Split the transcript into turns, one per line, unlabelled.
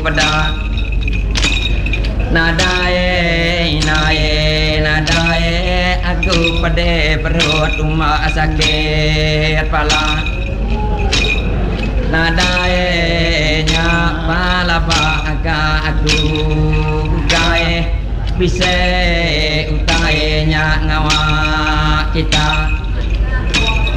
pada nadae aku pada perut umat sakit pala nadae nya pala ba aku gae bisa utae nya ngawa kita